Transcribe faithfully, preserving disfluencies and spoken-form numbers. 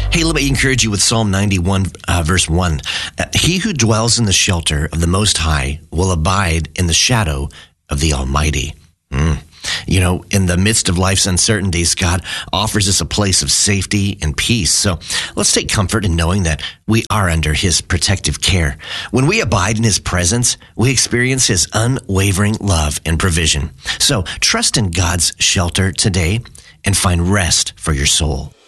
Hey, let me encourage you with Psalm ninety-one, uh, verse one. Uh, he who dwells in the shelter of the Most High will abide in the shadow of the Almighty. Mm. You know, in the midst of life's uncertainties, God offers us a place of safety and peace. So let's take comfort in knowing that we are under his protective care. When we abide in his presence, we experience his unwavering love and provision. So trust in God's shelter today and find rest for your soul.